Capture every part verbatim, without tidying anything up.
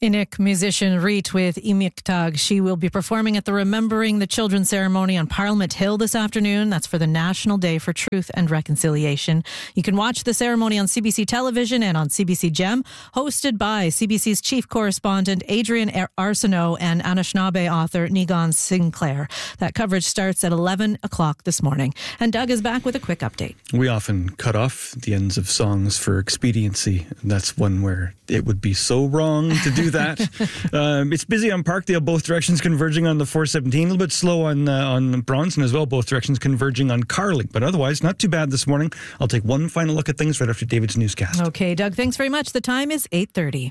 Inuk musician Reet with Imiktag. She will be performing at the Remembering the Children ceremony on Parliament Hill this afternoon. That's for the National Day for Truth and Reconciliation. You can watch the ceremony on C B C Television and on C B C Gem, hosted by C B C's chief correspondent Adrian Arsenault and Anishinaabe author Nigan Sinclair. That coverage starts at eleven o'clock this morning. And Doug is back with a quick update. We often cut off the ends of songs for expediency. That's one where it would be so wrong to do that. um, it's busy on Parkdale, both directions converging on the four seventeen. A little bit slow on uh, on Bronson as well, both directions converging on Carling. But otherwise, not too bad this morning. I'll take one final look at things right after David's newscast. Okay, Doug, thanks very much. The time is eight thirty.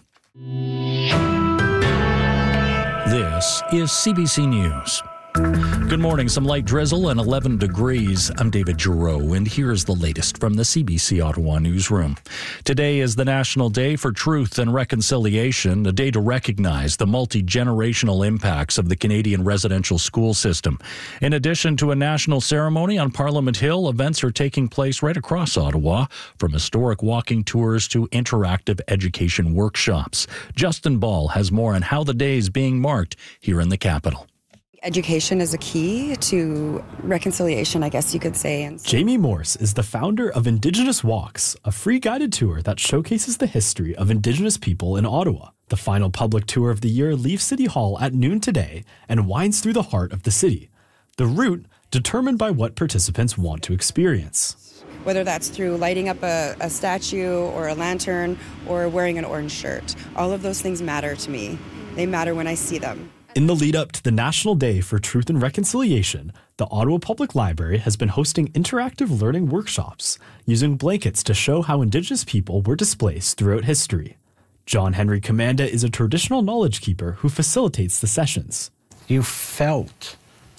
This is C B C News. Good morning. Some light drizzle and eleven degrees. I'm David Giroux, and here's the latest from the C B C Ottawa newsroom. Today is the National Day for Truth and Reconciliation, a day to recognize the multi-generational impacts of the Canadian residential school system. In addition to a national ceremony on Parliament Hill, events are taking place right across Ottawa, from historic walking tours to interactive education workshops. Justin Ball has more on how the day is being marked here in the capital. Education is a key to reconciliation, I guess you could say. And so- Jamie Morse is the founder of Indigenous Walks, a free guided tour that showcases the history of Indigenous people in Ottawa. The final public tour of the year leaves City Hall at noon today and winds through the heart of the city. The route determined by what participants want to experience. Whether that's through lighting up a, a statue or a lantern or wearing an orange shirt, all of those things matter to me. They matter when I see them. In the lead up to the National Day for Truth and Reconciliation, the Ottawa Public Library has been hosting interactive learning workshops using blankets to show how Indigenous people were displaced throughout history. John Henry Commanda is a traditional knowledge keeper who facilitates the sessions. You felt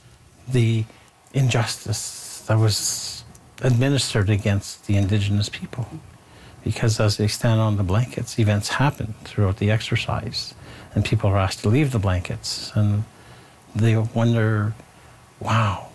the injustice that was administered against the Indigenous people, because as they stand on the blankets, events happen throughout the exercise. And people are asked to leave the blankets, and they wonder, wow,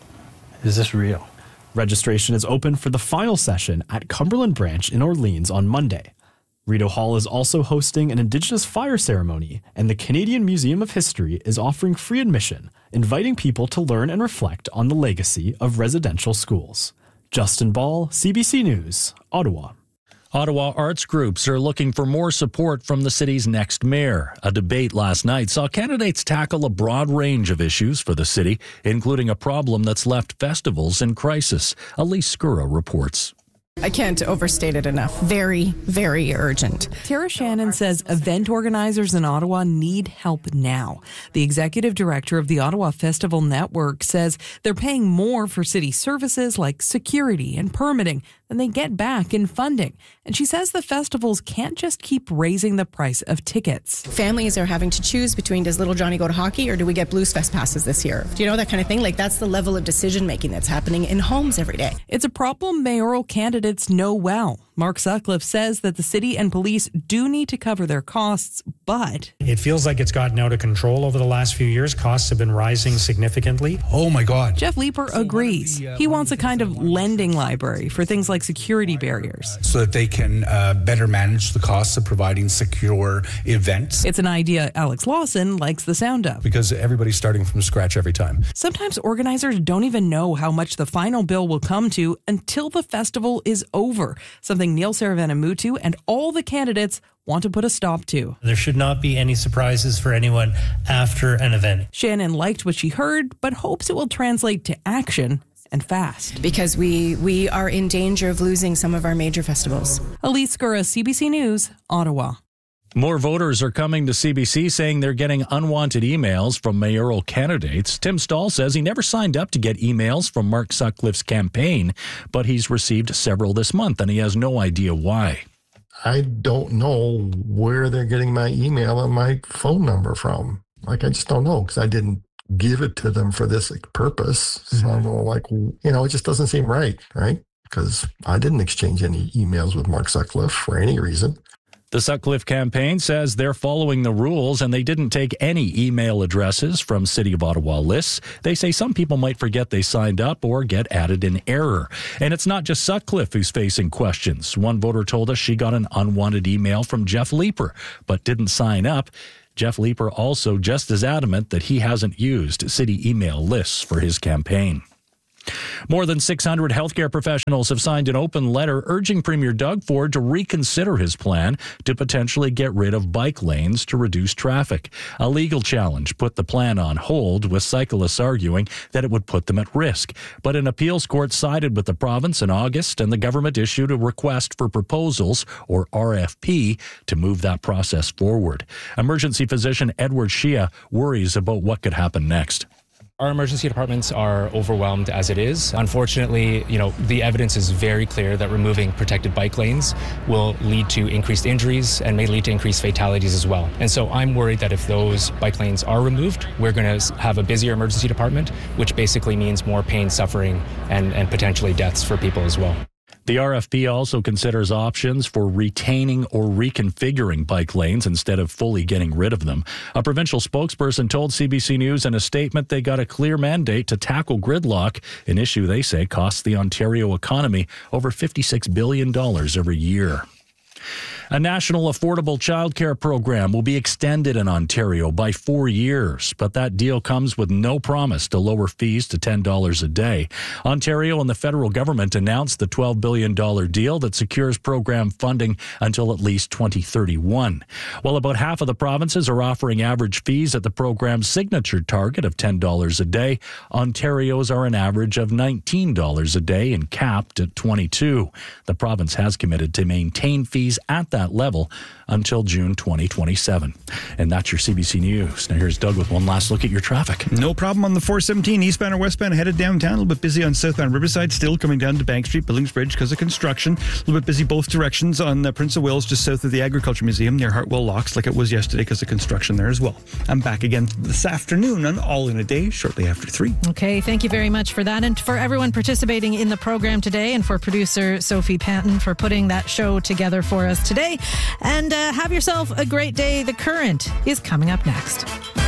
is this real? Registration is open for the final session at Cumberland Branch in Orleans on Monday. Rideau Hall is also hosting an Indigenous fire ceremony, and the Canadian Museum of History is offering free admission, inviting people to learn and reflect on the legacy of residential schools. Justin Ball, C B C News, Ottawa. Ottawa arts groups are looking for more support from the city's next mayor. A debate last night saw candidates tackle a broad range of issues for the city, including a problem that's left festivals in crisis. Elise Skura reports. I can't overstate it enough. Very, very urgent. Tara Shannon says event organizers in Ottawa need help now. The executive director of the Ottawa Festival Network says they're paying more for city services like security and permitting than they get back in funding. And she says the festivals can't just keep raising the price of tickets. Families are having to choose between, does little Johnny go to hockey or do we get Blues Fest passes this year? Do you know that kind of thing? Like, that's the level of decision making that's happening in homes every day. It's a problem mayoral candidates know well. Mark Sutcliffe says that the city and police do need to cover their costs, but it feels like it's gotten out of control over the last few years. Costs have been rising significantly. Oh my God. Jeff Leeper so agrees. The, uh, he wants a kind of lending library for things like security barriers. So that they can uh, better manage the costs of providing secure events. It's an idea Alex Lawson likes the sound of. Because everybody's starting from scratch every time. Sometimes organizers don't even know how much the final bill will come to until the festival is over. Something Neil Saravanamuttu and all the candidates want to put a stop to. There should not be any surprises for anyone after an event. Shannon liked what she heard, but hopes it will translate to action and fast. Because we, we are in danger of losing some of our major festivals. Elise Skura, C B C News, Ottawa. More voters are coming to C B C saying they're getting unwanted emails from mayoral candidates. Tim Stahl says he never signed up to get emails from Mark Sutcliffe's campaign, but he's received several this month, and he has no idea why. I don't know where they're getting my email and my phone number from. Like, I just don't know, because I didn't give it to them for this purpose. So I'm like, you know, it just doesn't seem right, right? Because I didn't exchange any emails with Mark Sutcliffe for any reason. The Sutcliffe campaign says they're following the rules and they didn't take any email addresses from City of Ottawa lists. They say some people might forget they signed up or get added in error. And it's not just Sutcliffe who's facing questions. One voter told us she got an unwanted email from Jeff Leeper, but didn't sign up. Jeff Leeper also just as adamant that he hasn't used city email lists for his campaign. More than six hundred healthcare professionals have signed an open letter urging Premier Doug Ford to reconsider his plan to potentially get rid of bike lanes to reduce traffic. A legal challenge put the plan on hold, with cyclists arguing that it would put them at risk. But an appeals court sided with the province in August, and the government issued a request for proposals, or R F P, to move that process forward. Emergency physician Edward Shia worries about what could happen next. Our emergency departments are overwhelmed as it is. Unfortunately, you know, the evidence is very clear that removing protected bike lanes will lead to increased injuries and may lead to increased fatalities as well. And so I'm worried that if those bike lanes are removed, we're going to have a busier emergency department, which basically means more pain, suffering, and, and potentially deaths for people as well. The R F P also considers options for retaining or reconfiguring bike lanes instead of fully getting rid of them. A provincial spokesperson told C B C News in a statement they got a clear mandate to tackle gridlock, an issue they say costs the Ontario economy over fifty-six billion dollars every year. A national affordable childcare program will be extended in Ontario by four years, but that deal comes with no promise to lower fees to ten dollars a day. Ontario and the federal government announced the twelve billion dollars deal that secures program funding until at least twenty thirty-one. While about half of the provinces are offering average fees at the program's signature target of ten dollars a day, Ontario's are an average of nineteen dollars a day and capped at twenty-two dollars. The province has committed to maintain fees at that level until June twenty twenty-seven. And that's your C B C News. Now here's Doug with one last look at your traffic. No problem on the four seventeen eastbound or westbound headed downtown. A little bit busy on southbound Riverside, still coming down to Bank Street, Billings Bridge because of construction. A little bit busy both directions on uh, Prince of Wales, just south of the Agriculture Museum near Hartwell Locks, like it was yesterday because of construction there as well. I'm back again this afternoon on All in a Day, shortly after three. Okay, thank you very much for that. And for everyone participating in the program today, and for producer Sophie Panton for putting that show together for us today. And uh, have yourself a great day. The Current is coming up next.